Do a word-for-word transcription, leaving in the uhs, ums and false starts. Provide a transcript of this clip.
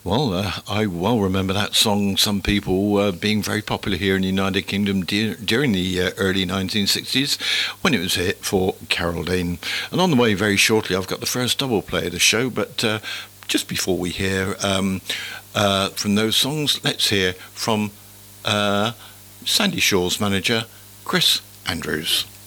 Well, uh, I well remember that song. Some people uh, being very popular here in the United Kingdom de- during the uh, early nineteen sixties when it was a hit for Carol Dean. And on the way, very shortly, I've got the first double play of the show. But uh, just before we hear um, uh, from those songs, let's hear from uh, Sandy Shaw's manager, Chris Andrews.